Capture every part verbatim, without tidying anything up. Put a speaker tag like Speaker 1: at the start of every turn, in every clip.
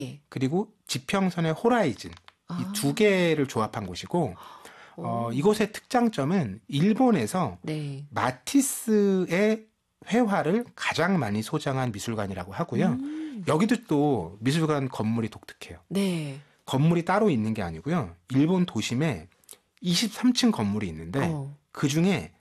Speaker 1: 예.
Speaker 2: 그리고 지평선의 호라이즌
Speaker 1: 아.
Speaker 2: 이 두 개를 조합한 곳이고 어,
Speaker 1: 오.
Speaker 2: 이곳의 특장점은 일본에서
Speaker 1: 네.
Speaker 2: 마티스의 회화를 가장 많이 소장한 미술관이라고 하고요.
Speaker 1: 음.
Speaker 2: 여기도 또 미술관 건물이 독특해요.
Speaker 1: 네.
Speaker 2: 건물이 따로 있는 게 아니고요. 일본 도심에 이십삼 층 건물이 있는데
Speaker 1: 어.
Speaker 2: 그중에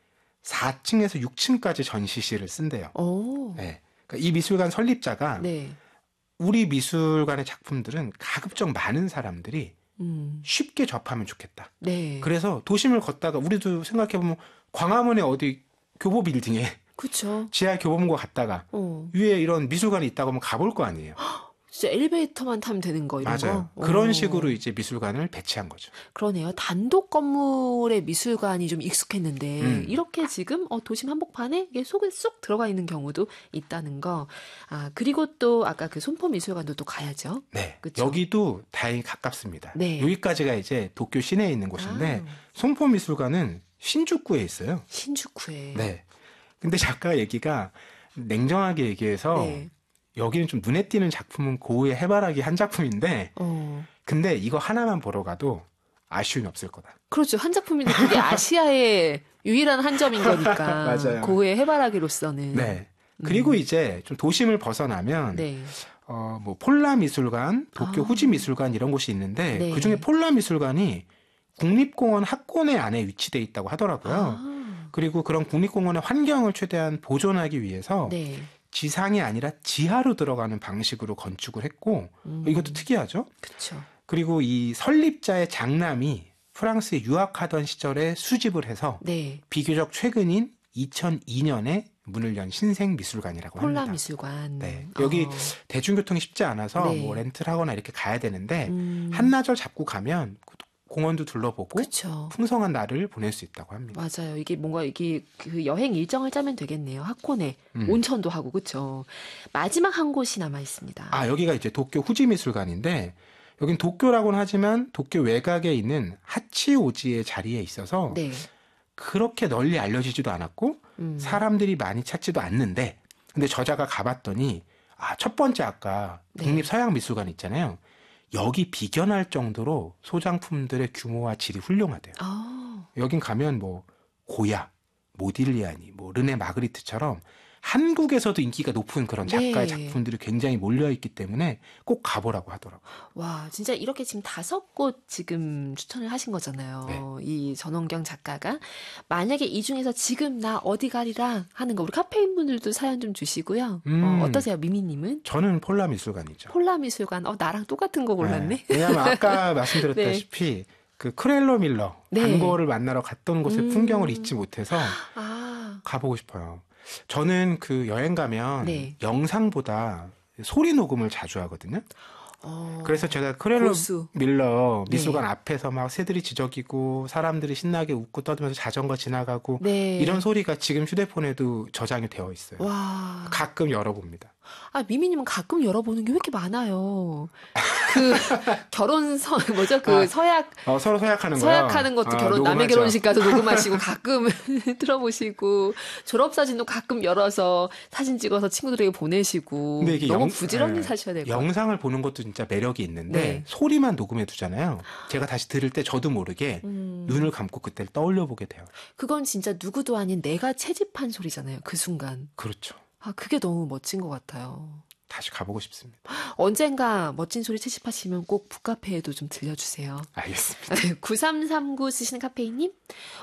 Speaker 2: 사 층에서 육 층까지 전시실을 쓴대요.
Speaker 1: 오.
Speaker 2: 네. 그러니까 이 미술관 설립자가
Speaker 1: 네.
Speaker 2: 우리 미술관의 작품들은 가급적 많은 사람들이
Speaker 1: 음.
Speaker 2: 쉽게 접하면 좋겠다.
Speaker 1: 네.
Speaker 2: 그래서 도심을 걷다가 우리도 생각해보면 광화문에 어디 교보 빌딩에
Speaker 1: 그쵸.
Speaker 2: 지하 교보문고 갔다가
Speaker 1: 어.
Speaker 2: 위에 이런 미술관이 있다고 하면 가볼 거 아니에요.
Speaker 1: 진짜 엘리베이터만 타면 되는 거 이런
Speaker 2: 맞아요.
Speaker 1: 거.
Speaker 2: 그런
Speaker 1: 오.
Speaker 2: 식으로 이제 미술관을 배치한 거죠.
Speaker 1: 그러네요. 단독 건물의 미술관이 좀 익숙했는데
Speaker 2: 음.
Speaker 1: 이렇게 지금 어, 도심 한복판에 이게 속에 쏙 들어가 있는 경우도 있다는 거. 아 그리고 또 아까 그 손포 미술관도 또 가야죠.
Speaker 2: 네.
Speaker 1: 그쵸?
Speaker 2: 여기도 다행히 가깝습니다.
Speaker 1: 네.
Speaker 2: 여기까지가 이제 도쿄 시내에 있는 곳인데
Speaker 1: 아,
Speaker 2: 손포 미술관은 신주쿠에 있어요.
Speaker 1: 신주쿠에.
Speaker 2: 네. 근데 작가 얘기가 냉정하게 얘기해서
Speaker 1: 네.
Speaker 2: 여기는 좀 눈에 띄는 작품은 고흐의 해바라기 한 작품인데
Speaker 1: 어.
Speaker 2: 근데 이거 하나만 보러 가도 아쉬움이 없을 거다.
Speaker 1: 그렇죠. 한 작품인데 그게 아시아의 유일한 한 점인 거니까.
Speaker 2: 맞아요.
Speaker 1: 고흐의 해바라기로서는.
Speaker 2: 네. 그리고
Speaker 1: 음.
Speaker 2: 이제 좀 도심을 벗어나면
Speaker 1: 네.
Speaker 2: 어, 뭐 폴라 미술관, 도쿄
Speaker 1: 아.
Speaker 2: 후지 미술관 이런 곳이 있는데
Speaker 1: 네.
Speaker 2: 그중에 폴라 미술관이 국립공원 학원의 안에 위치돼 있다고 하더라고요.
Speaker 1: 아.
Speaker 2: 그리고 그런 국립공원의 환경을 최대한 보존하기 위해서
Speaker 1: 네.
Speaker 2: 지상이 아니라 지하로 들어가는 방식으로 건축을 했고
Speaker 1: 음.
Speaker 2: 이것도 특이하죠.
Speaker 1: 그렇죠.
Speaker 2: 그리고 이 설립자의 장남이 프랑스에 유학하던 시절에 수집을 해서
Speaker 1: 네. 비교적
Speaker 2: 비교적 최근인 이천이 년에 문을 연 신생미술관이라고
Speaker 1: 폴라
Speaker 2: 합니다.
Speaker 1: 미술관.
Speaker 2: 네. 여기
Speaker 1: 어.
Speaker 2: 대중교통이 쉽지 않아서
Speaker 1: 네.
Speaker 2: 뭐 렌트를 하거나 이렇게 가야 되는데
Speaker 1: 음.
Speaker 2: 한나절 잡고 가면 공원도 둘러보고
Speaker 1: 그렇죠.
Speaker 2: 풍성한 날을 보낼 수 있다고 합니다.
Speaker 1: 맞아요. 이게 뭔가 이게 그 여행 일정을 짜면 되겠네요. 하코네
Speaker 2: 음.
Speaker 1: 온천도 하고 그렇죠. 마지막 한 곳이 남아 있습니다.
Speaker 2: 아, 여기가 이제 도쿄 후지미술관인데 여긴 도쿄라고는 하지만 도쿄 외곽에 있는 하치오지의 자리에 있어서
Speaker 1: 네.
Speaker 2: 그렇게 널리 알려지지도 않았고
Speaker 1: 음.
Speaker 2: 사람들이 많이 찾지도 않는데 근데 저자가 가봤더니 아, 첫 번째 아까
Speaker 1: 네.
Speaker 2: 국립서양미술관 있잖아요. 여기 비견할 정도로 소장품들의 규모와 질이 훌륭하대요.
Speaker 1: 아.
Speaker 2: 여긴 가면 뭐 고야, 모딜리아니, 뭐 르네 마그리트처럼 한국에서도 인기가 높은 그런 작가의
Speaker 1: 네.
Speaker 2: 작품들이 굉장히 몰려있기 때문에 꼭 가보라고 하더라고요.
Speaker 1: 와, 진짜 이렇게 지금 다섯 곳 지금 추천을 하신 거잖아요.
Speaker 2: 네.
Speaker 1: 이 전원경 작가가. 만약에 이 중에서 지금 나 어디 가리라 하는 거, 우리 카페인 분들도 사연 좀 주시고요.
Speaker 2: 음.
Speaker 1: 어, 어떠세요, 미미님은?
Speaker 2: 저는 폴라 미술관이죠.
Speaker 1: 폴라 미술관, 어, 나랑 똑같은 거 골랐네.
Speaker 2: 네. 왜냐하면 아까 말씀드렸다시피 그 크렐로 밀러,
Speaker 1: 네.
Speaker 2: 반고를 만나러 갔던 곳의
Speaker 1: 음.
Speaker 2: 풍경을 잊지 못해서
Speaker 1: 아,
Speaker 2: 가보고 싶어요. 저는 그 여행 가면
Speaker 1: 네.
Speaker 2: 영상보다 소리 녹음을 자주 하거든요.
Speaker 1: 어,
Speaker 2: 그래서 제가 크렐로
Speaker 1: 고수.
Speaker 2: 밀러 미술관
Speaker 1: 네.
Speaker 2: 앞에서 막 새들이 지저귀고 사람들이 신나게 웃고 떠들면서 자전거 지나가고
Speaker 1: 네.
Speaker 2: 이런 소리가 지금 휴대폰에도 저장이 되어 있어요.
Speaker 1: 와.
Speaker 2: 가끔 열어봅니다.
Speaker 1: 아, 미미님은 가끔 열어보는 게 왜 이렇게 많아요? 그, 결혼 서, 뭐죠? 그
Speaker 2: 아,
Speaker 1: 서약,
Speaker 2: 어, 서로 서약하는 거요?
Speaker 1: 서약하는 것도
Speaker 2: 아,
Speaker 1: 결혼, 남의
Speaker 2: 녹음하죠.
Speaker 1: 결혼식 가서 녹음하시고 가끔 틀어보시고, 졸업사진도 가끔 열어서 사진 찍어서 친구들에게 보내시고,
Speaker 2: 근데 이게
Speaker 1: 너무
Speaker 2: 영-
Speaker 1: 부지런히
Speaker 2: 예,
Speaker 1: 사셔야 될 것 같아요.
Speaker 2: 영상을 보는 것도 진짜 매력이 있는데
Speaker 1: 네.
Speaker 2: 소리만 녹음해 두잖아요. 제가 다시 들을 때 저도 모르게
Speaker 1: 음,
Speaker 2: 눈을 감고 그때를 떠올려 보게 돼요.
Speaker 1: 그건 진짜 누구도 아닌 내가 채집한 소리잖아요. 그 순간.
Speaker 2: 그렇죠.
Speaker 1: 아, 그게 너무 멋진 것 같아요.
Speaker 2: 다시 가보고 싶습니다.
Speaker 1: 언젠가 멋진 소리 채집하시면 꼭 북카페에도 좀 들려주세요.
Speaker 2: 알겠습니다.
Speaker 1: 구삼삼구 쓰시는 카페이님,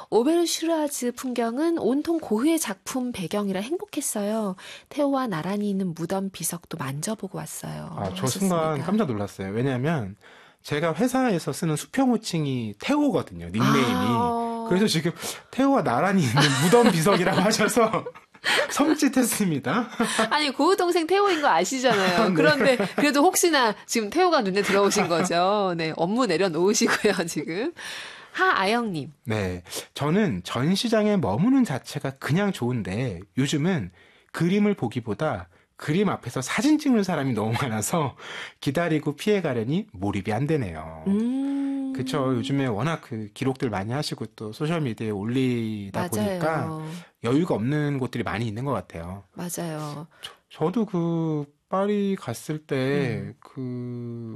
Speaker 1: 오베르슈라즈 풍경은 온통 고흐의 작품 배경이라 행복했어요. 태호와 나란히 있는 무덤 비석도 만져보고 왔어요.
Speaker 2: 아, 저
Speaker 1: 하셨습니다.
Speaker 2: 순간 깜짝 놀랐어요. 왜냐하면 제가 회사에서 쓰는 수평 호칭이 태호거든요. 닉네임이.
Speaker 1: 아.
Speaker 2: 그래서 지금 태호와 나란히 있는 무덤 비석이라고 하셔서 섬찟했습니다.
Speaker 1: 아니, 고흐 동생 태호인 거 아시잖아요.
Speaker 2: 네.
Speaker 1: 그런데 그래도 혹시나 지금 태호가 눈에 들어오신 거죠. 네, 업무 내려놓으시고요, 지금. 하아영님.
Speaker 2: 네, 저는 전시장에 머무는 자체가 그냥 좋은데 요즘은 그림을 보기보다 그림 앞에서 사진 찍는 사람이 너무 많아서 기다리고 피해가려니 몰입이 안 되네요.
Speaker 1: 음.
Speaker 2: 그쵸. 요즘에 워낙 그 기록들 많이 하시고 또 소셜미디어에 올리다 보니까
Speaker 1: 맞아요.
Speaker 2: 여유가 없는 곳들이 많이 있는 것 같아요.
Speaker 1: 맞아요.
Speaker 2: 저도 그 파리 갔을 때
Speaker 1: 음.
Speaker 2: 그